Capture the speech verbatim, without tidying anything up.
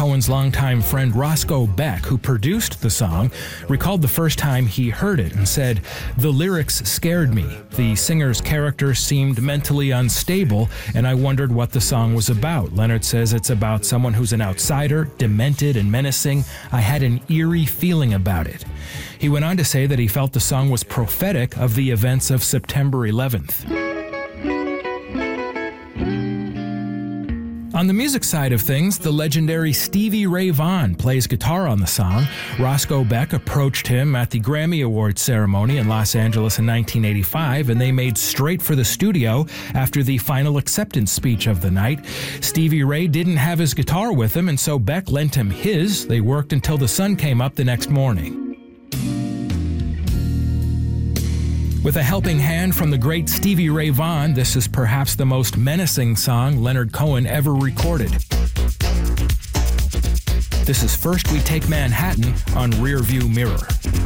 Cohen's longtime friend Roscoe Beck, who produced the song, recalled the first time he heard it and said, "The lyrics scared me. The singer's character seemed mentally unstable, and I wondered what the song was about." Leonard says it's about someone who's an outsider, demented and menacing. "I had an eerie feeling about it." He went on to say that he felt the song was prophetic of the events of September eleventh. On the music side of things, the legendary Stevie Ray Vaughan plays guitar on the song. Roscoe Beck approached him at the Grammy Awards ceremony in Los Angeles in nineteen eighty-five, and they made straight for the studio after the final acceptance speech of the night. Stevie Ray didn't have his guitar with him, and so Beck lent him his. They worked until the sun came up the next morning. With a helping hand from the great Stevie Ray Vaughan, this is perhaps the most menacing song Leonard Cohen ever recorded. This is First We Take Manhattan on Rearview Mirror.